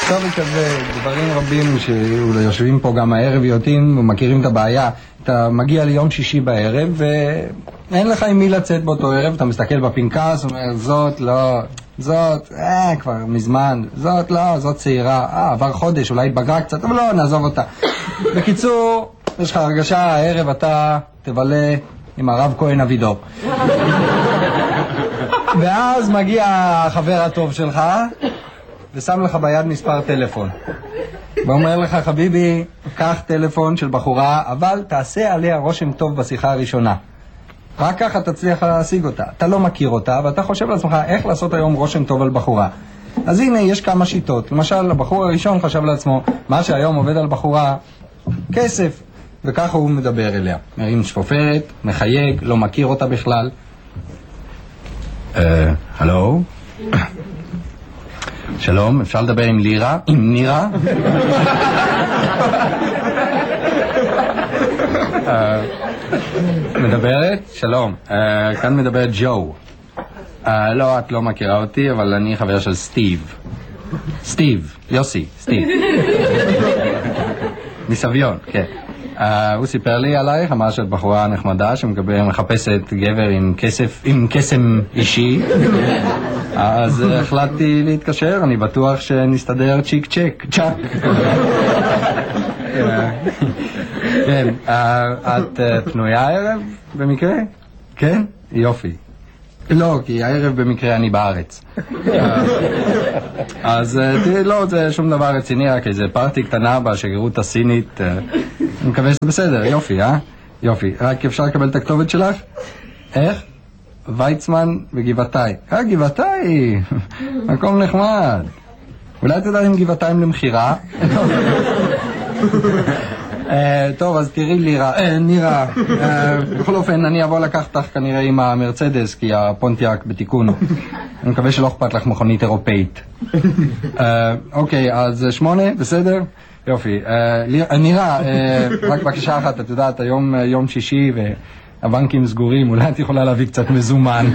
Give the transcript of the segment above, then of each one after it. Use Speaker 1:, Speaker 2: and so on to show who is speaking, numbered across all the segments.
Speaker 1: טוב כזה, דברים רבים שיושבים פה גם הערב יודעים ומכירים את הבעיה. אתה מגיע ליום שישי בערב ואין לך עם מי לצאת באותו ערב, אתה מסתכל בפנקס ואומר זאת לא, זאת כבר מזמן, זאת לא, זאת צעירה, עבר חודש, אולי התבגרה קצת, אבל לא, נעזוב אותה. בקיצור, יש לך הרגשה, הערב אתה תבלה עם הרב כהן אבידור. ואז מגיע החבר הטוב שלך ושם לך ביד מספר טלפון ואומר לך, חביבי, קח טלפון של בחורה, אבל תעשה עליה רושם טוב בשיחה הראשונה, רק ככה תצליח להשיג אותה. אתה לא מכיר אותה ואתה חושב לעצמך איך לעשות היום רושם טוב על בחורה. אז הנה, יש כמה שיטות. למשל, הבחור הראשון חשב לעצמו, מה שהיום עובד על בחורה, כסף, וככה הוא מדבר אליה, מרים שפופרת, מחייג, לא מכיר אותה בכלל. הלו? שלום, אפשר לדבר עם לירה? עם נירה? מדברת? שלום, כאן מדברת ג'ו. לא, את לא מכירה אותי, אבל אני חבר של סטיב. סטיב, יוסי, סטיב. מסביון, כן. הוא סיפר לי עלייך, אמר שאת בחורה נחמדה שמחפשת גבר עם קסם אישי. אז החלטתי להתקשר, אני בטוח שנסתדר צ'יק צ'ק, צ'ק. כן, את פנויה הערב במקרה? כן? יופי. לא, כי הערב במקרה אני בארץ. אז לא, זה שום דבר רציני, רק איזה פארטי קטנה בשגרירות הסינית. אני מקווה שזה בסדר, יופי, יופי. רק אפשר לקבל את הכתובת שלך? איך? ויצמן בגבעתיים. גבעתיים! מקום נחמד. אולי אתה יודע אם גבעתיים למחירה? טוב, אז תראי נירה. בכל אופן, אני אבוא לקחת לך כנראה עם המרצדס, כי הפונטיאק בתיקון. אני מקווה שלא אכפת לך מכונית אירופאית. אוקיי, אז 8, בסדר? יופי. נירה, רק בקשה אחת, את יודעת, היום יום שישי והבנקים סגורים, אולי את יכולה להביא קצת מזומן.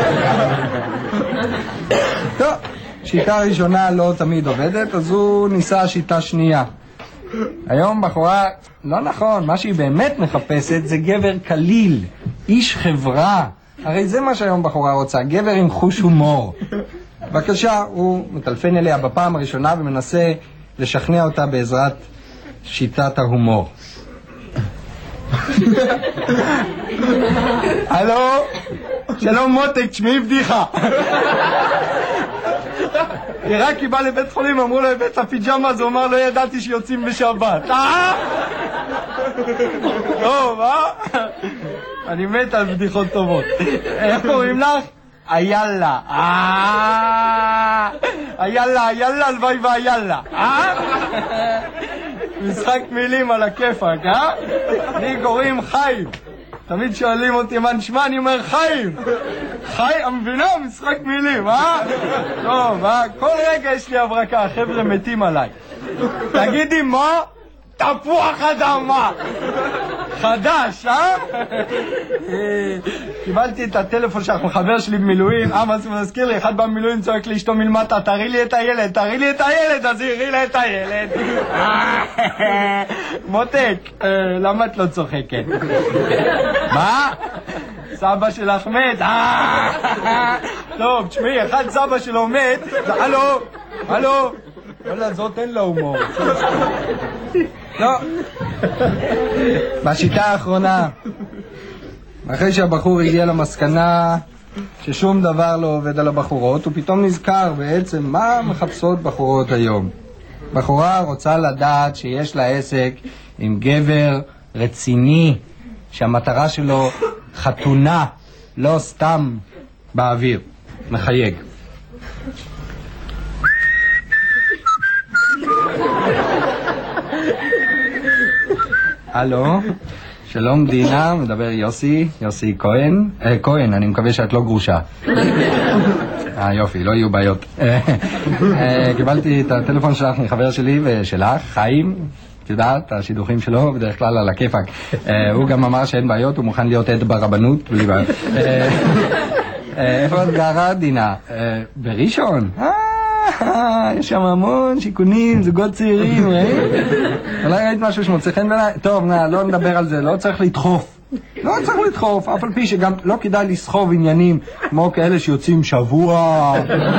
Speaker 1: טוב, שיטה ראשונה לא תמיד עובדת, אז הוא ניסה שיטה שנייה. היום בחורה, לא נכון, מה שהיא באמת מחפשת זה גבר קליל, איש חברה. הרי זה מה שהיום בחורה רוצה, גבר עם חוש הומור. בבקשה, הוא מטלפן אליה בפעם הראשונה ומנסה לשכנע אותה בעזרת שיטת ההומור. הלו, שלום מותק, תשמעי בדיחה. רק היא באה לבית חולים, אמרו לו הבאת הפיג'מה, אז הוא אמר, לא ידעתי שיוצאים בשבת. טוב, אני מת על בדיחות טובות. איך קוראים לך? איאלה. איאלה, הלוואי ואיאלה. משחק מילים על הכיפק, לי קוראים חיים. תמיד שואלים אותי מה נשמע, אני אומר חיים. חיים, המבינה? משחק מילים, טוב, כל רגע יש לי הברקה, החבר'ה מתים עליי. תגידי מה? תפוח אדמה. חדש, קיבלתי את הטלפון שלך מחבר שלי במילואים. מה זה מזכיר לי? אחד במילואים צועק לאשתו מלמטה, תראי לי את הילד, תראי לי את הילד. אז היא הראי לה את הילד. מותק, למה את לא צוחקת? מה? סבא שלך מת. טוב, תשמעי, אחד סבא שלו מת. הלו. וואלה, זאת אין לה הומור. לא. בשיטה האחרונה, אחרי שהבחור הגיע למסקנה ששום דבר לא עובד על הבחורות, הוא פתאום נזכר בעצם מה מחפשות בחורות היום. בחורה רוצה לדעת שיש לה עסק עם גבר רציני, שהמטרה שלו חתונה, לא סתם באוויר. מחייג. הלו, שלום דינה, מדבר יוסי כהן, אני מקווה שאת לא גרושה. יופי, לא יהיו בעיות. קיבלתי את הטלפון שלך מחבר שלי ושלך, חיים, את יודעת, השידוכים שלו בדרך כלל על הכיפק. הוא גם אמר שאין בעיות, הוא מוכן להיות עד ברבנות, בלי בעיות. איפה את גרה דינה? בראשון? יש שם המון שיכונים, זוגות צעירים, אולי ראית משהו שמוצא חן בעיניי? טוב, לא נדבר על זה, לא צריך לדחוף. לא צריך לדחוף, אף על פי שגם לא כדאי לסחוב עניינים כמו כאלה שיוצאים שבוע.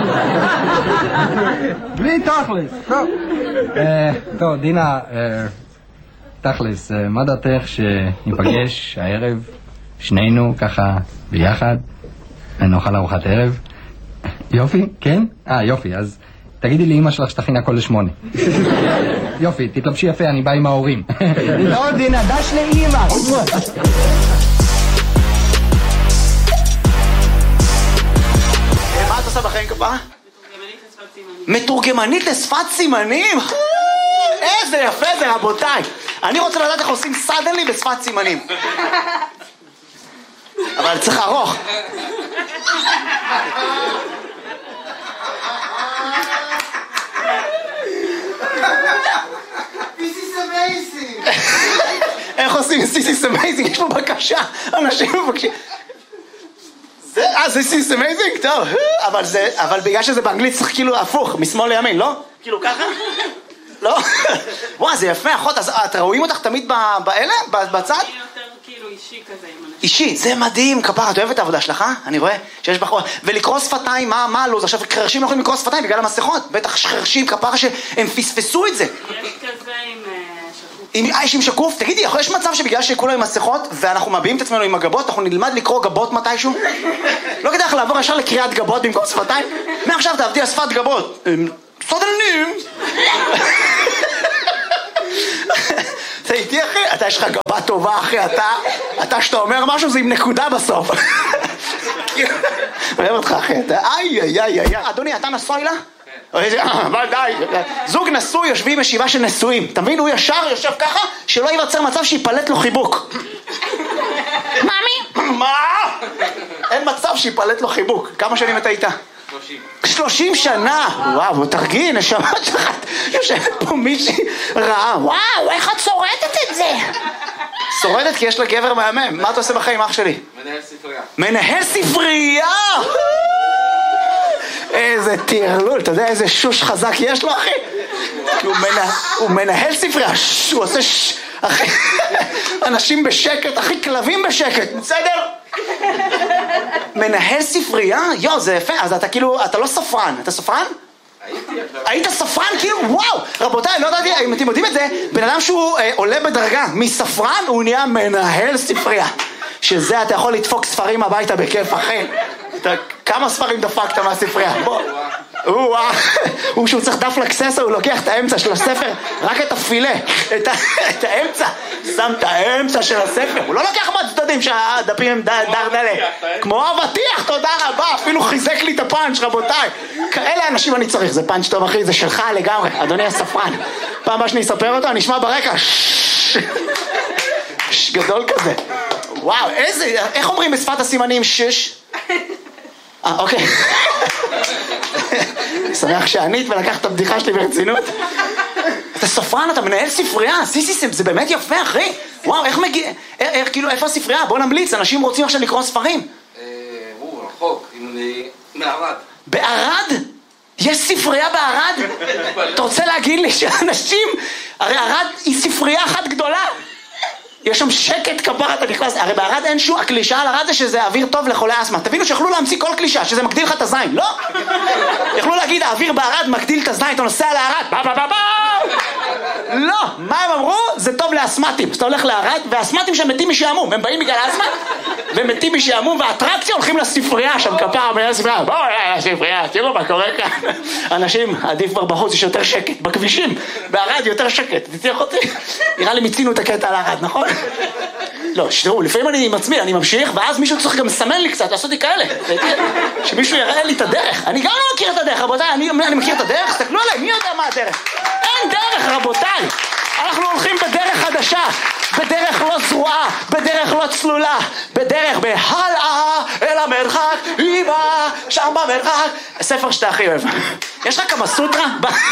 Speaker 1: בלי תכלס. טוב, דינה, תכלס, מה דעתך שניפגש הערב, שנינו ככה ביחד, ונאכל ארוחת ערב? יופי, כן? יופי, אז תגידי לאמא שלך שתכין הכל 8. יופי, תתלבשי יפה, אני בא עם ההורים. לא, דינה, דש לאמא.
Speaker 2: מה את עושה בחיים כפרה? מתורגמנית לשפת סימנים? איזה יפה זה, רבותיי. אני רוצה לדעת איך עושים סדנלי בשפת סימנים. אבל צריך ארוך.
Speaker 3: This is amazing.
Speaker 2: איך עושים This is amazing? יש פה בקשה, אנשים מבקשים. This is amazing? טוב, אבל בגלל שזה באנגלית צריך כאילו הפוך, משמאל לימין, לא? כאילו ככה? לא? וואו, זה יפה, אחות, אז אתם רואים אותך תמיד באלה? בצד?
Speaker 4: אני יותר כאילו אישי כזה.
Speaker 2: אישי, זה מדהים, כפרה, את אוהבת את העבודה שלך, אני רואה שיש בחור, ולקרוא שפתיים, מה הלו"ז? עכשיו, חרשים לא יכולים לקרוא שפתיים בגלל המסכות, בטח חרשים, כפרה שהם פספסו את זה.
Speaker 4: יש כזה עם שקוף.
Speaker 2: יש עם שקוף? תגידי, יש מצב שבגלל שכולנו עם מסכות, ואנחנו מביעים את עצמנו עם הגבות, אנחנו נלמד לקרוא גבות מתישהו? לא כדאי לך לעבור ישר לקריאת גבות במקום שפתיים? מעכשיו תעבדי על שפת גבות. סודלנים! אתה איתי אחי? אתה יש לך גבה טובה אחי, אתה שאתה אומר משהו זה עם נקודה בסוף. אוהב אותך אחי, אדוני, אתה נשוי לה? די, זוג נשוי יושבים בישיבה של נשואים, אתה מבין? הוא ישר יושב ככה שלא ייווצר מצב שיפלט לו חיבוק. מאמי? מה? אין מצב שיפלט לו חיבוק. כמה שנים אתה איתה? 30 שנה. וואו, תרגיעי, נשמה שלך. יושבת פה מישהי רעה. וואו, איך את שורדת את זה? שורדת כי יש לה גבר מהמם. מה אתה עושה בחיים, אח שלי?
Speaker 3: מנהל ספרייה.
Speaker 2: מנהל ספרייה! איזה תירלול, אתה יודע איזה שוש חזק יש לו, אחי? הוא מנהל ספרייה, הוא עושה אחי, אנשים בשקט, אחי, כלבים בשקט, בסדר? מנהל ספרייה? יו, זה יפה, אז אתה כאילו, אתה לא ספרן, אתה ספרן? היית ספרן? כאילו, וואו! רבותיי, לא יודעתי, אם אתם יודעים את זה, בן אדם שהוא עולה בדרגה מספרן, הוא נהיה מנהל ספרייה. שזה אתה יכול לדפוק ספרים הביתה בכיף, אחי. כמה ספרים דפקת מהספרייה? בוא. הוא שהוא צריך דף לקססה, הוא לוקח את האמצע של הספר, רק את הפילה, את האמצע, שם את האמצע של הספר, הוא לא לוקח מהצדדים שהדפים הם דרדלה, כמו אבטיח, תודה רבה, אפילו חיזק לי את הפאנץ' רבותיי, כאלה אנשים אני צריך, זה פאנץ' טוב אחי, זה שלך לגמרי, אדוני הספרן, פעם הבאה שאני אספר אותו, אני אשמע ברקע, גדול כזה, וואו, איך אומרים בשפת הסימנים שש? אוקיי. שמח שענית ולקחת את הבדיחה שלי ברצינות. אתה ספרן, אתה מנהל ספרייה, סיסיסם, זה באמת יפה אחי. וואו, איך מגיע, כאילו איפה הספרייה? בוא נמליץ, אנשים רוצים עכשיו לקרוא ספרים.
Speaker 3: רחוק, מערד.
Speaker 2: בערד? יש ספרייה בערד? אתה רוצה להגיד לי שאנשים, הרי ערד היא ספרייה אחת גדולה. יש שם שקט כפרה, אתה נכנס, הרי בערד אין שום, הקלישה על ערד זה שזה אוויר טוב לחולי אסמה, תבינו שיכולו להמציא כל קלישה, שזה מגדיל לך את הזין, לא? יכלו להגיד, האוויר בערד מגדיל את הזין, אתה נוסע לערד, לא, מה הם אמרו? זה טוב לאסמטים, שאתה הולך לערד, והאסמטים שם מתים משעמום, הם באים בגלל האסמה, ומתים משעמום, והאטרקציה הולכים לספרייה, שם כפרה, מנהל ספרייה, בואו, ספרייה, תראו מה קורה כאן, אנשים, עדיף כבר בחוץ, יש יותר שקט, בכבישים, בערד יותר שקט, תצליח אותי, נראה לי מיצינו את הקטע על הערד, נכון? לא, תראו, לפעמים אני עם עצמי, אני ממשיך, ואז מישהו צריך גם לסמן לי קצת, לעשות לי כאלה, שמישהו יראה לי את הדרך, אני גם לא מכיר את הדרך, רבותיי, אני מכיר את הדרך, תסתכלו עליי, מי יודע מה הדרך? אין דרך, רבותיי, אנחנו הולכים בדרך חדשה, בדרך לא זרועה, בדרך לא צלולה, בדרך בהלאה אל המרחק, אמא, שם במרחק, הספר שאתה הכי אוהב. יש לך כמה סוטרה?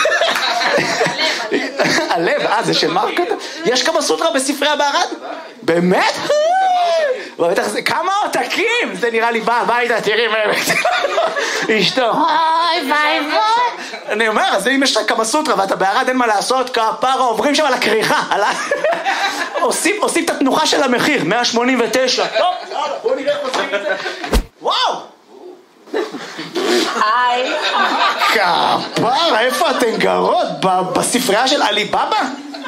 Speaker 2: הלב, זה של מרקות? יש כמה סוטרה בספרייה בערד? באמת? כמה עותקים? זה נראה לי בא הביתה, תראי באמת. אשתו, אוי ביי ביי. אני אומר, אז אם יש לך כמה סוטרה ואתה בערד אין מה לעשות, כפרה עוברים שם על הכריכה, עושים את התנוחה של המחיר, 189. טוב, בואו נראה איך עושים את זה. וואו!
Speaker 5: היי.
Speaker 2: כפרה, איפה אתן גרות? בספרייה של עלי בבא?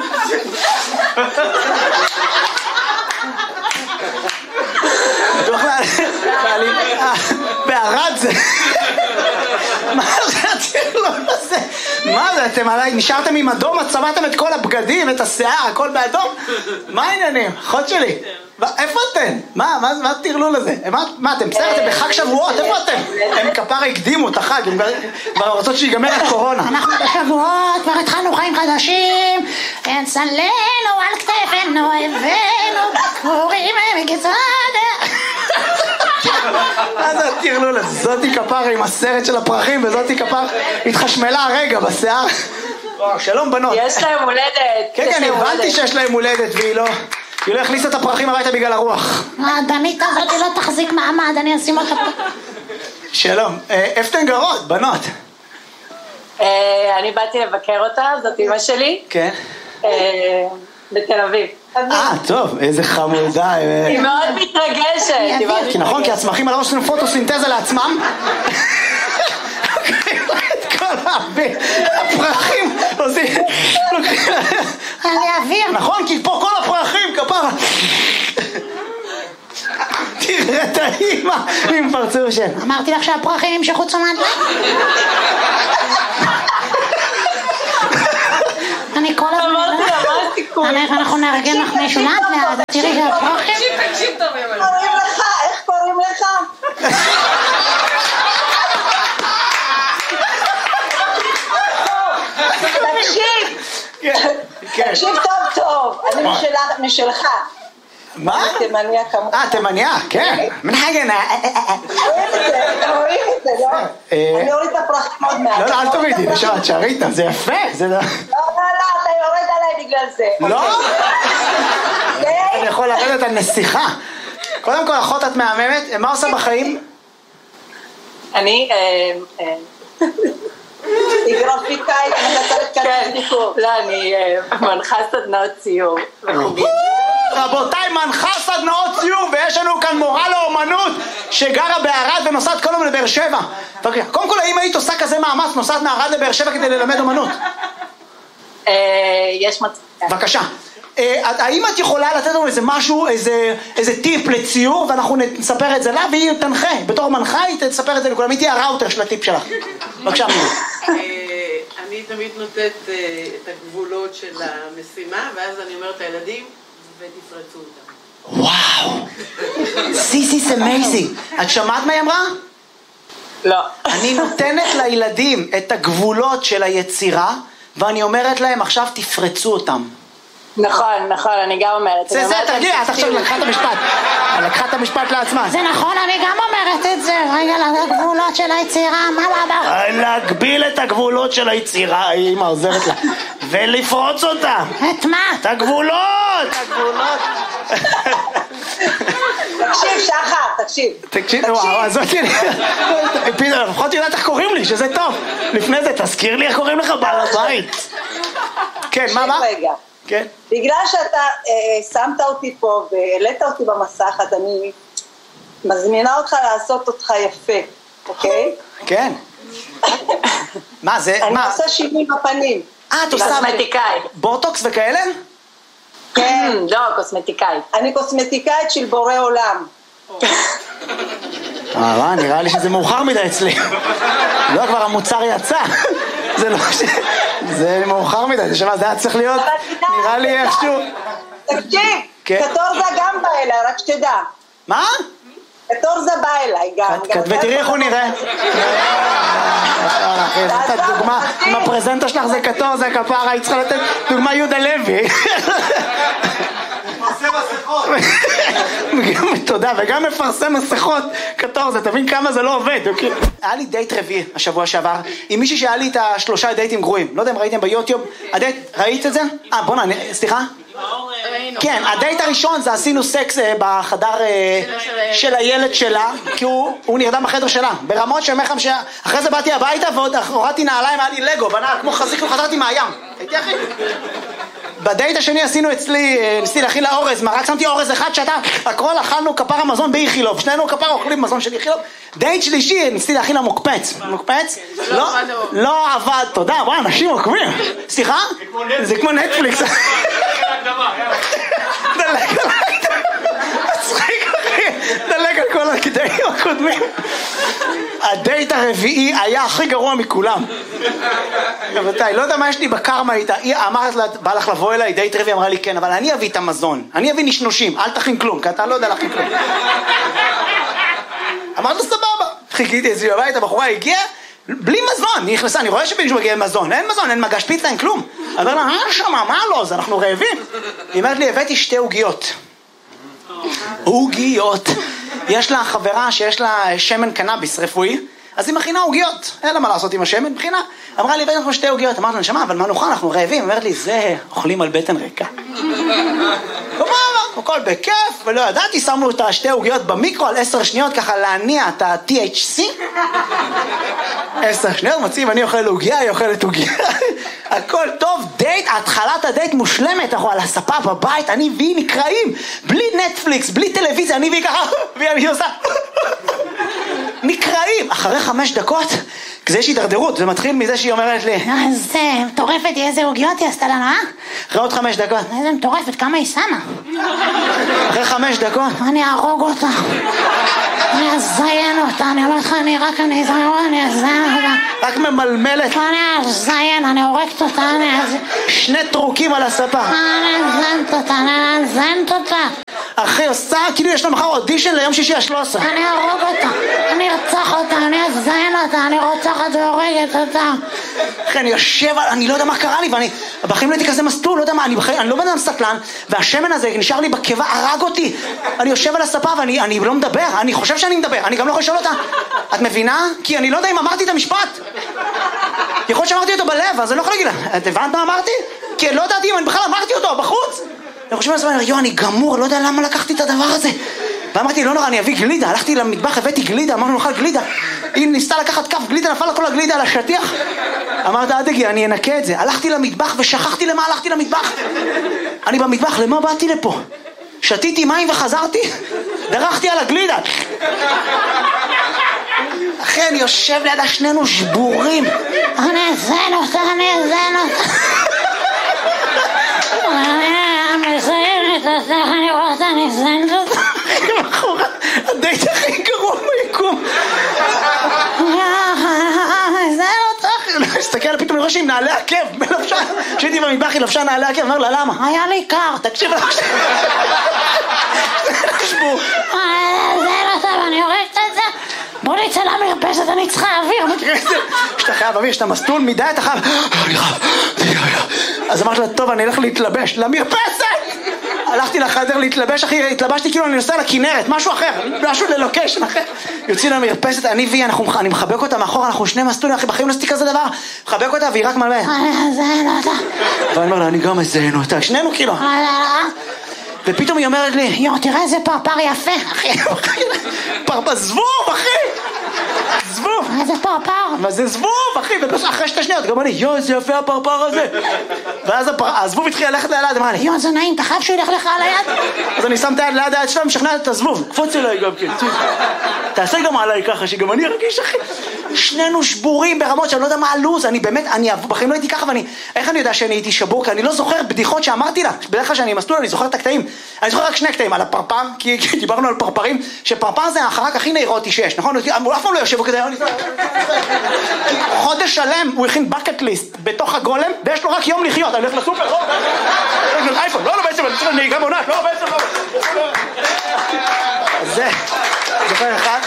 Speaker 2: בערד זה... מה זה? מה זה? אתם עליי, נשארתם עם אדום, צבעתם את כל הבגדים, את השיער, הכל באדום? מה העניינים? אחות שלי, איפה אתם? מה תרלו לזה? מה אתם בסדר? אתם בחג שבועות, איפה אתם? הם כפרה הקדימו את החג, הם כבר רוצות שיגמר הקורונה.
Speaker 5: אנחנו בשבועות, כבר התחלנו חיים חדשים, צלנו על כתפנו, הבאנו בקורים מגזד.
Speaker 2: מה זה תרלו לזה? זאתי כפרה עם הסרט של הפרחים, וזאתי כפרה התחשמלה הרגע בשיער. שלום בנות.
Speaker 5: יש להם הולדת.
Speaker 2: כן, הבנתי שיש להם הולדת והיא לא הכניסה את הפרחים הביתה בגלל הרוח.
Speaker 5: הדנית הזאת לא תחזיק מעמד, אני אשים אותה פה.
Speaker 2: שלום, איפה אתן גרות, בנות?
Speaker 5: אני באתי לבקר אותה, זאת אמא שלי.
Speaker 2: כן.
Speaker 5: בתל אביב.
Speaker 2: טוב, איזה חמודה.
Speaker 5: היא מאוד מתרגשת.
Speaker 2: כי נכון, כי הצמחים על הראש עושים פוטוסינתזה לעצמם. את כל הפרחים עושים...
Speaker 5: אני אוויר.
Speaker 2: נכון, כי פה כל הפרחים, כפרה. תראה את האמא עם פרצוף של...
Speaker 5: אמרתי לך שהפרחים ימשכו תשומת לב. אני כל הזמן... אנחנו נארגן לך מישהו לאט, תראי שהפרחים...
Speaker 4: תקשיב טוב,
Speaker 5: קוראים לך, איך קוראים לך? תקשיב טוב, אני משלך.
Speaker 2: מה?
Speaker 5: תימניה כמובן.
Speaker 2: תימניה, כן. מנהגנה.
Speaker 5: רואים את זה, לא? אני אוריד את הפרחים עוד מעט.
Speaker 2: לא, אל תורידי, נשארת, שערי איתם, זה יפה.
Speaker 5: לא, אתה יורד עליי בגלל זה.
Speaker 2: לא? אני יכול לרדת על נסיכה. קודם כל, אחות את מהממת, מה עושה בחיים?
Speaker 5: אני... היא גרפיקאית, לא, אני מנחה סדנאות ציור וחוגים.
Speaker 2: רבותיי, מנחה סדנאות ציור, ויש לנו כאן מורה לאומנות שגרה בערד ונוסעת כל יום לבאר שבע. קודם כל, האם היית עושה כזה מאמץ, נוסעת מערד לבאר שבע כדי ללמד אומנות?
Speaker 5: יש מצב.
Speaker 2: בבקשה. האם את יכולה לתת לנו איזה משהו, איזה טיפ לציור, ואנחנו נספר את זה לה, והיא תנחה. בתור מנחה היא תספר את זה לכולם, היא תהיה הראוטר של הטיפ שלך. בבקשה.
Speaker 4: אני תמיד נותנת את הגבולות של המשימה, ואז אני אומרת לילדים, ותפרצו אותם.
Speaker 2: וואו. This is amazing. את שמעת מה היא אמרה?
Speaker 5: לא.
Speaker 2: אני נותנת לילדים את הגבולות של היצירה, ואני אומרת להם, עכשיו תפרצו אותם.
Speaker 5: נכון, אני גם אומרת.
Speaker 2: זה, תרגיע, את עכשיו לקחה את המשפט. לקחה את המשפט לעצמה.
Speaker 5: זה נכון, אני גם אומרת את זה. רגע, לגבולות של היצירה, מה?
Speaker 2: להגביל את הגבולות של היצירה, האמא עוזרת לה. ולפרוץ אותה.
Speaker 5: את מה?
Speaker 2: את הגבולות!
Speaker 5: תקשיב, שחר, תקשיב.
Speaker 2: וואו, אז אותי... לפחות יודעת איך קוראים לי, שזה טוב. לפני זה, תזכיר לי איך קוראים לך בעל הבית. כן, מה?
Speaker 5: רגע.
Speaker 2: כן.
Speaker 5: בגלל שאתה שמת אותי פה והעלית אותי במסך, אז אני מזמינה אותך לעשות אותך יפה, אוקיי?
Speaker 2: כן. מה זה?
Speaker 5: אני עושה שינוי בפנים.
Speaker 2: את עושה...
Speaker 5: קוסמטיקאית.
Speaker 2: בוטוקס וכאלה?
Speaker 5: כן. לא, קוסמטיקאית. אני קוסמטיקאית של בורא עולם.
Speaker 2: נראה לי שזה מאוחר מדי אצלי. לא, כבר המוצר יצא. זה לא ש... זה מאוחר מדי, זה היה צריך להיות, נראה לי איכשהו...
Speaker 5: תקשיב, קטורזה גם בא אליי, רק שתדע.
Speaker 2: מה?
Speaker 5: קטורזה בא אליי גם.
Speaker 2: ותראי איך הוא נראה. נתת דוגמה, אם הפרזנטה שלך זה קטורזה, כפרה, היא צריכה לתת דוגמה יהודה לוי.
Speaker 3: מפרסם מסכות.
Speaker 2: תודה, וגם מפרסם מסכות קטורזה, תבין כמה זה לא עובד. היה לי דייט רביעי השבוע שעבר, עם מישהי שהיה לי את 3 דייטים גרועים. לא יודע אם ראיתם ביוטיוב, הדייט, ראית את זה? בוא'נה, סליחה?
Speaker 4: ראינו.
Speaker 2: כן, הדייט הראשון זה עשינו סקס בחדר של הילד שלה, כי הוא נרדם בחדר שלה, ברמות שאומר לכם אחרי זה באתי הביתה ועוד הורדתי נעליים, היה לי לגו, בנה כמו חזיק וחזרתי מהים. הייתי אחי. בדייט השני עשינו אצלי, ניסיתי להכין לה אורז, רק שמתי אורז אחד שאתה, הכל אכלנו כפר המזון באיכילוב, שנינו כפר אוכלים מזון של איכילוב. דייט שלישי, ניסיתי להכין לה מוקפץ. מוקפץ? לא עבד, תודה, וואי, אנשים עוקבים. סליחה? זה כמו נטפליקס. דלג עליי, מצחיק אחי, דלג על כל הקטעים הקודמים. הדייט הרביעי היה הכי גרוע מכולם. רבותיי, לא יודע מה יש לי בקרמה איתה. היא אמרת לה, בא לך לבוא אליי, דייט רביעי, אמרה לי כן, אבל אני אביא את המזון, אני אביא נשנושים, אל תכין כלום, כי אתה לא יודע להכין כלום. אמרת לו סבבה, חיכיתי אצלי בבית, הבחורה הגיעה בלי מזון, היא נכנסה, אני רואה שמישהו מגיע עם מזון, אין מזון, אין מגש פיצה, אין כלום. אמר לה, שמה, מה לא, אז אנחנו רעבים. היא אומרת לי, הבאתי 2 עוגיות. עוגיות. יש לה חברה שיש לה שמן קנאביס רפואי, אז היא מכינה עוגיות, אין לה מה לעשות עם השמן, מכינה. אמרה לי, הבאתי לנו 2 עוגיות, אמרתי לה, נשמה, אבל מה נאכל, אנחנו רעבים. אמרת לי, זה אוכלים על בטן ריקה. הכל בכיף, ולא ידעתי, שמנו את 2 עוגיות במיקרו על 10 שניות, ככה להניע את ה-THC. 10 שניות, מציב, אני אוכל עוגיה, היא אוכלת עוגיה. הכל טוב, דייט, התחלת הדייט מושלמת, אנחנו על הספה בבית, אני והיא נקראים, בלי נטפליקס, בלי טלוויזיה, אני והיא ככה, והיא עושה. נקראים, אחרי 5 דקות, כזה יש הידרדרות, זה מתחיל מזה שהיא אומרת לי,
Speaker 6: איזה מטורפת, איזה עוגיות היא עשתה לנו,
Speaker 2: אחרי עוד 5 דקות,
Speaker 6: איזה מטורפת, כמה היא שמה?
Speaker 2: אחרי 5 דקות,
Speaker 6: אני ארוג אותה, אני אזיין אותה, אני אומר לך, אני אזיין אותה,
Speaker 2: רק ממלמלת,
Speaker 6: אני אזיין, אני הורגת אותה,
Speaker 2: 2 טרוקים על הספה,
Speaker 6: אני אזיינת אותה,
Speaker 2: אחי עושה, כאילו יש לה מחר אודישן ליום שישי ה-13.
Speaker 6: אני ארוג אותה, אני ארצח אותה, אני אזיין אותה, אני רוצחת והורגת אותה.
Speaker 2: אחי, אני יושב, אני לא יודע מה קרה לי, ואני, בחיים לא הייתי כזה מסטול, לא יודע מה, אני לא בן אדם סטלן, והשמן הזה נשאר לי בקיבה, הרג אותי. אני יושב על הספה ואני לא מדבר, אני חושב שאני מדבר, אני גם לא יכול לשאול אותה. את מבינה? כי אני לא יודע אם אמרתי את המשפט. יכול שאמרתי אותו בלב, אז אני לא יכול להגיד לה, את הבנת מה אמרתי? כי לא ידעתי אם אני בכלל אמרתי אותו בחוץ. אני חושב לעצמי, אני גמור, לא יודע למה לקחתי את הדבר הזה. ואמרתי, לא נורא, אני אביא גלידה. הלכתי למטבח, הבאתי גלידה, אמרנו, נאכל גלידה. היא ניסתה לקחת כף גלידה, נפל לה כל הגלידה על השטיח. אמרת, אל תגיע, אני אנקה את זה. הלכתי למטבח ושכחתי למה הלכתי למטבח. אני במטבח, למה באתי לפה? שתיתי מים וחזרתי, דרכתי על הגלידה. אחי, אני יושב לידה, שנינו שבורים.
Speaker 6: אני אזיין אותה, אני אזיין אותה. אני אזיינת אותה, אני רוצה, אני אזיינת אותה.
Speaker 2: הדייט הכי גרוע ביקום.
Speaker 6: אני אזיין אותה.
Speaker 2: הסתכל, פתאום אני רואה שהיא נעלי עקב, בלבשה. כשהייתי במטבח היא לבשה נעלי עקב, אמר לה, למה?
Speaker 6: היה לי קר.
Speaker 2: תקשיב לך. שבור.
Speaker 6: אני אזיין אותה ואני הורגת את זה. בוא נצא למרפסת, אני צריכה אוויר.
Speaker 2: שאתה חייב אוויר, שאתה מסטול מדי, אתה חייב... אז אמרתי לה, טוב, אני אלך להתלבש למרפסת! הלכתי לחדר להתלבש, אחי, התלבשתי כאילו אני נוסע לכנרת, משהו אחר, משהו ללוקיישן אחר. יוצאים למרפסת, אני והיא, אני מחבק אותה מאחור, אנחנו 2 מסטולים, אחי, בחיים לא עשיתי כזה דבר. מחבק אותה והיא רק מלמד.
Speaker 6: אני אזיין אותה.
Speaker 2: ואני אומר לה, אני גם אזיין אותה, שנינו כאילו. ופתאום היא אומרת לי,
Speaker 6: יו, תראה איזה פרפר יפה, אחי.
Speaker 2: פרפר, זבוב, אחי! זבוב!
Speaker 6: איזה פרפר?
Speaker 2: מה זה זבוב, אחי? ואחרי 2 שניות, גם אני, יו, איזה יפה הפרפר הזה. ואז הזבוב התחיל ללכת ליד, אמרה לי,
Speaker 6: יו, זה נעים, אתה חייב שהוא ילך לך על היד?
Speaker 2: אז אני שם את היד ליד היד שלה, משכנעת את הזבוב. קפוץ אליי גם כן. תעשה גם עליי ככה, שגם אני ארגיש, אחי. שנינו שבורים ברמות שאני לא יודע מה הלוז. אני באמת, בחיים לא הייתי ככה, איך אני יודע שאני הייתי שבור? כי אני לא זוכר בדיחות שאמרתי לה. בדרך כלל שאני מסטול, אני זוכר את הקטעים. אני זוכר רק 2 קטעים על הפרפר, כי דיברנו על פרפרים, שפרפר זה החרק הכי נאירוטי שיש, נכון? הוא אף פעם לא יושב כזה, חודש שלם הוא הכין בקט ליסט בתוך הגולם, ויש לו רק יום לחיות, אני הולך לסופר, אייפון, לא בעצם, אני צריך נהיגה מעונת, לא בעצם, לא. זה, זוכר אחד.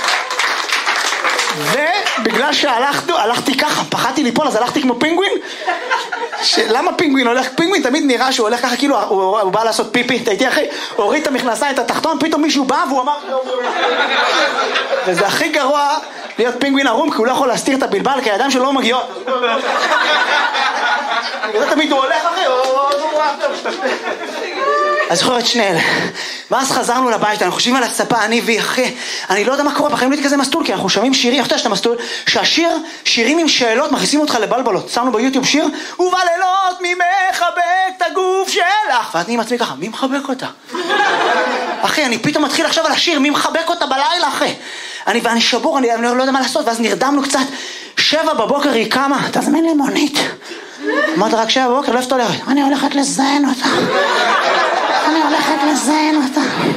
Speaker 2: ובגלל שהלכתי ככה, פחדתי ליפול, אז הלכתי כמו פינגווין. למה פינגווין הולך? פינגווין תמיד נראה שהוא הולך ככה, כאילו הוא בא לעשות פיפי, אתה איתי אחי, הוריד את המכנסיים, את התחתון, פתאום מישהו בא והוא אמר... וזה הכי גרוע להיות פינגווין ערום, כי הוא לא יכול להסתיר את הבלבל, כי הידיים שלו לא מגיעות. זה תמיד הוא הולך אחי, אז זוכר את שני אלה. ואז חזרנו לבית, אנחנו חושבים על הצפה, אני ואחי, אני לא יודע מה קורה, בחיים לא הייתי כזה מסטול, כי אנחנו שומעים שירים, איך אתה שאתה מסטול, שהשיר, שירים עם שאלות, מכניסים אותך לבלבלות. שמנו ביוטיוב שיר, ובלילות מי מחבק את הגוף שלך, ואני עם עצמי ככה, מי מחבק אותה? אחי, אני פתאום מתחיל עכשיו על השיר, מי מחבק אותה בלילה, אחי? ואני שבור, אני לא יודע מה לעשות, ואז נרדמנו קצת, 7 בבוקר היא קמה, תזמין לי מונית. אמרת רק 7 בבוקר, לא איפה תולרת.
Speaker 6: אני הולכת לזיין אותה. אני הולכת לזיין אותה.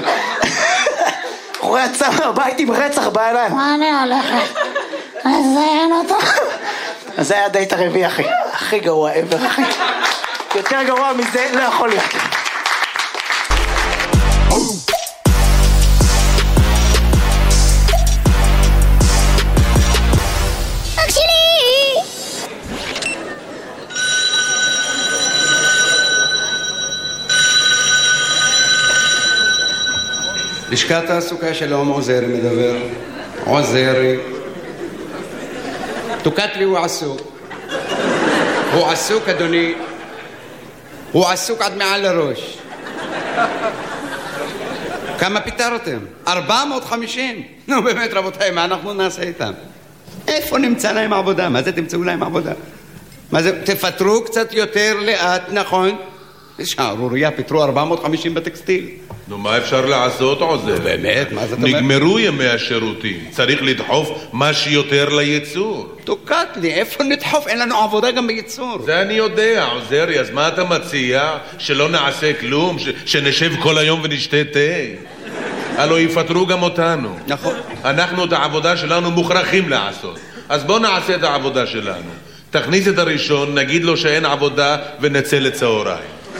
Speaker 2: הוא יצא מהבית עם רצח בעיניים.
Speaker 6: אני הולכת לזיין אותה.
Speaker 2: אז זה היה הדייט הרביעי, אחי. הכי גרוע ever, אחי. יותר גרוע מזה לא יכול להיות.
Speaker 7: לשכת תעסוקה שלום, עוזרי מדבר. עוזרי. תוקת לי הוא עסוק. הוא עסוק, אדוני. הוא עסוק עד מעל הראש. כמה פיטרתם? 450? נו באמת רבותיי, מה אנחנו נעשה איתם? איפה נמצא להם עבודה? מה זה תמצאו להם עבודה? מה זה? תפטרו קצת יותר לאט, נכון? שערוריה, פיטרו 450 בטקסטיל.
Speaker 8: נו, מה אפשר לעשות, עוזר?
Speaker 7: באמת, מה זאת אומרת?
Speaker 8: נגמרו ימי השירותים. צריך לדחוף מה שיותר לייצור.
Speaker 7: תוקת לי, איפה נדחוף? אין לנו עבודה גם בייצור.
Speaker 8: זה אני יודע, עוזרי, אז מה אתה מציע? שלא נעשה כלום? שנשב כל היום ונשתה תה? הלוא יפטרו גם אותנו.
Speaker 7: נכון.
Speaker 8: אנחנו את העבודה שלנו מוכרחים לעשות. אז בוא נעשה את העבודה שלנו. תכניס את הראשון, נגיד לו שאין עבודה ונצא לצהריים.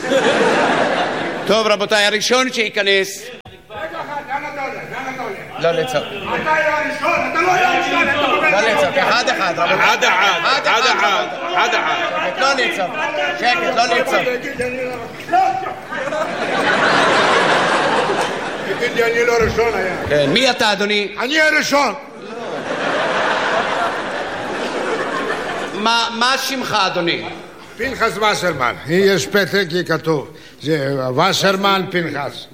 Speaker 7: טוב רבותיי, הראשון שייכנס.
Speaker 9: רגע אחד, לאן אתה הולך? לאן אתה הולך?
Speaker 7: לא לצעוק.
Speaker 9: אתה היה הראשון, אתה לא היה הראשון, אתה עובד.
Speaker 7: לא לצעוק, אחד אחד רבותיי.
Speaker 8: אחד.
Speaker 7: שקט, לא לצעוק. שקט, לא לצעוק.
Speaker 9: תגיד לי, אני לא ראשון היה.
Speaker 7: כן, מי אתה אדוני?
Speaker 9: אני הראשון.
Speaker 7: מה שמך אדוני?
Speaker 9: פנחס וסרמן. יש פתק, כתוב. זה וסרמן פנחס.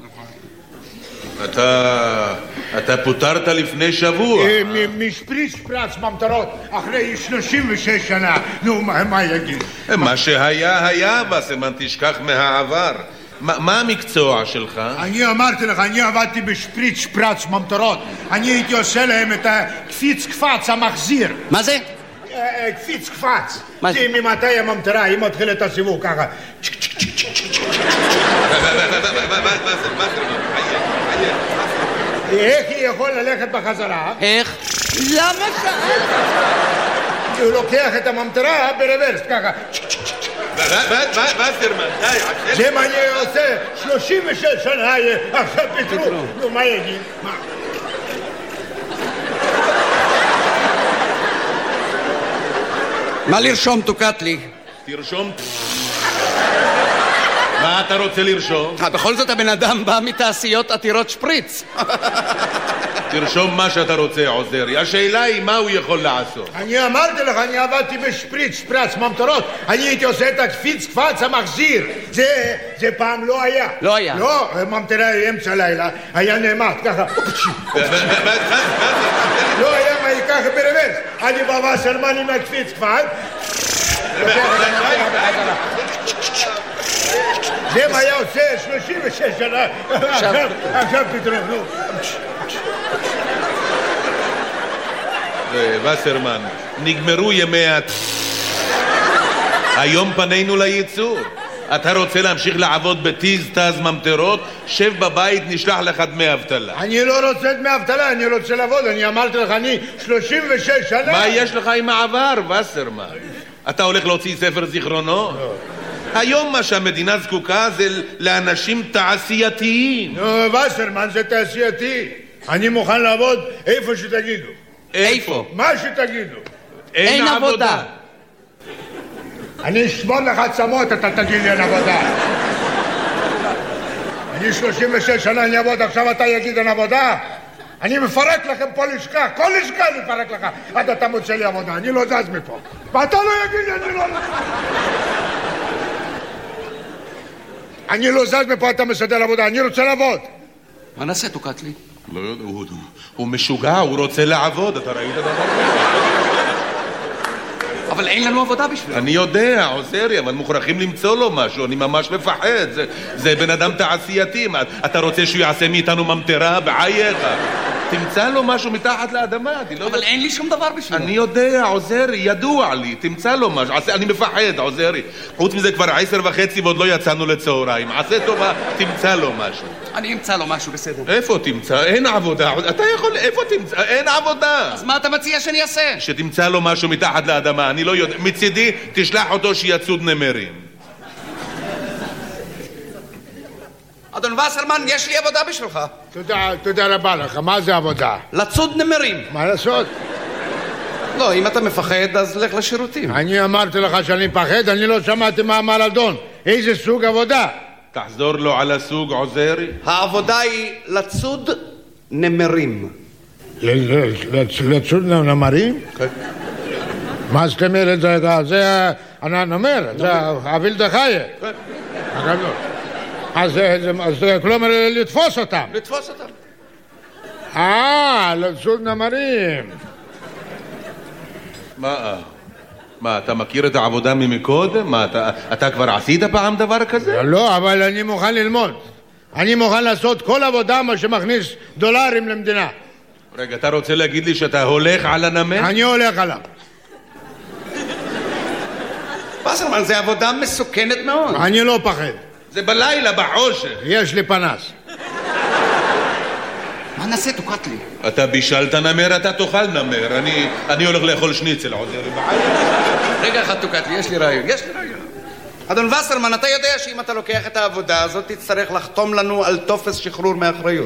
Speaker 8: אתה פוטרת לפני שבוע.
Speaker 9: משפריץ שפרץ ממטרות אחרי 36 שנה. נו, מה יגיד?
Speaker 8: מה שהיה היה, וסרמן, תשכח מהעבר. מה המקצוע שלך?
Speaker 9: אני אמרתי לך, אני עבדתי בשפריץ שפרץ ממטרות. אני הייתי עושה להם את הקפיץ קפץ המחזיר.
Speaker 7: מה זה?
Speaker 9: קפיץ קפץ. זה ממתי הממטרה, היא מתחילה את הסיבוב ככה. איך היא יכול ללכת בחזרה?
Speaker 7: איך? למה שאלת?
Speaker 9: הוא לוקח את הממטרה ברוורס ככה.
Speaker 8: וסרמן, די.
Speaker 9: זה מה אני עושה 36 שנה עכשיו פיטרו. נו, מה יגיד?
Speaker 7: מה לרשום תוקת לי?
Speaker 8: תרשום. מה אתה רוצה לרשום?
Speaker 7: בכל זאת הבן אדם בא מתעשיות עתירות שפריץ.
Speaker 8: תרשום מה שאתה רוצה, עוזרי. השאלה היא מה הוא יכול לעשות.
Speaker 9: אני אמרתי לך, אני עבדתי בשפריץ, שפרץ, ממטרות. אני הייתי עושה את הקפיץ קפץ המחזיר. זה פעם לא היה.
Speaker 7: לא היה.
Speaker 9: לא, ממטרה אמצע לילה, היה נעמד ככה. לא היה מה ייקח ברוורס. אני בווסרמן עם הקפיץ קפץ. זה מה היה עושה 36 שנה. עכשיו פתרון, נו.
Speaker 8: וסרמן, נגמרו ימי היום פנינו לייצור. אתה רוצה להמשיך לעבוד בטיז תז ממטרות? שב בבית, נשלח לך דמי אבטלה.
Speaker 9: אני לא רוצה דמי אבטלה, אני רוצה לעבוד. אני אמרתי לך, אני 36 שנה.
Speaker 8: מה יש לך עם העבר, וסרמן? אתה הולך להוציא ספר זיכרונות? היום מה שהמדינה זקוקה זה לאנשים תעשייתיים.
Speaker 9: נו, וסרמן זה תעשייתי. אני מוכן לעבוד איפה שתגידו.
Speaker 7: איפה?
Speaker 9: מה שתגידו.
Speaker 7: אין עבודה.
Speaker 9: אני אשמור לך עצמות, אתה תגיד לי אין עבודה. אני 36 שנה אני אעבוד, עכשיו אתה יגיד אין עבודה? אני מפרק לכם פה לשכה, כל לשכה אני מפרק לך עד אתה מוצא לי עבודה, אני לא זז מפה. ואתה לא יגיד לי, אני לא... אני לא זז מפה, אתה מסדר עבודה, אני רוצה לעבוד.
Speaker 7: מה נעשה, תוקטלי?
Speaker 8: לא יודע, הוא משוגע, הוא רוצה לעבוד, אתה ראית דבר?
Speaker 7: אבל אין לנו עבודה בשבילו.
Speaker 8: אני יודע, עוזרי, אבל מוכרחים למצוא לו משהו, אני ממש מפחד. זה בן אדם תעשייתי. אתה רוצה שהוא יעשה מאיתנו ממטרה? בחייך. תמצא לו משהו מתחת לאדמה.
Speaker 7: אבל אין לי שום דבר בשבילו.
Speaker 8: אני יודע, עוזרי, ידוע לי. תמצא לו משהו. אני מפחד, עוזרי. חוץ מזה כבר 10:30 ועוד לא יצאנו לצהריים. עשה טובה, תמצא לו משהו.
Speaker 7: אני אמצא לו משהו, בסדר.
Speaker 8: איפה תמצא? אין עבודה. אתה יכול... איפה תמצא? אין עבודה.
Speaker 7: אז מה אתה מציע שאני אעשה?
Speaker 8: שתמצא לו משהו מתחת לאדמה. אני לא יודע. מצידי, תשלח אותו שיצוד נמרים.
Speaker 7: אדון וסרמן, יש לי עבודה בשבילך.
Speaker 9: תודה רבה לך, מה זה עבודה?
Speaker 7: לצוד נמרים.
Speaker 9: מה לעשות?
Speaker 7: לא, אם אתה מפחד, אז לך לשירותים.
Speaker 9: אני אמרתי לך שאני מפחד, אני לא שמעתי מה אמר אדון. איזה סוג עבודה?
Speaker 8: תחזור לו על הסוג, עוזרי.
Speaker 7: העבודה היא לצוד נמרים.
Speaker 9: לצוד נמרים? מה זאת אומרת? זה הנמר, זה הווילדה חיה. אז כלומר לתפוס אותם.
Speaker 7: לתפוס אותם.
Speaker 9: לצוד נמרים.
Speaker 8: מה, אתה מכיר את העבודה ממקודם? מה, אתה כבר עשית פעם דבר כזה?
Speaker 9: לא, אבל אני מוכן ללמוד. אני מוכן לעשות כל עבודה מה שמכניס דולרים למדינה.
Speaker 8: רגע, אתה רוצה להגיד לי שאתה הולך על הנמר?
Speaker 9: אני הולך עליו.
Speaker 7: וסרמן, זה עבודה מסוכנת מאוד.
Speaker 9: אני לא פחד.
Speaker 8: זה בלילה, בחושך.
Speaker 9: יש לי פנס.
Speaker 7: מה נעשה, תוקטלי?
Speaker 8: אתה בישלת נמר, אתה תאכל נמר. אני הולך לאכול שניצל, עוזרי.
Speaker 7: רגע אחד, תוקטלי, יש לי רעיון. אדון וסרמן, אתה יודע שאם אתה לוקח את העבודה הזאת, תצטרך לחתום לנו על טופס שחרור מאחריות.